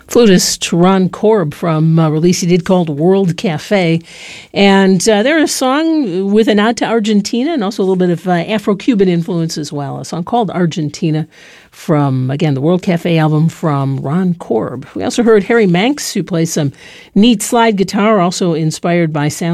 Flutist Ron Korb from a release he did called World Cafe. And they're a song with a nod to Argentina and also a little bit of Afro-Cuban influence as well. A song called Argentina from, again, the World Cafe album from Ron Korb. We also heard Harry Manx, who plays some neat slide guitar, also inspired by sounds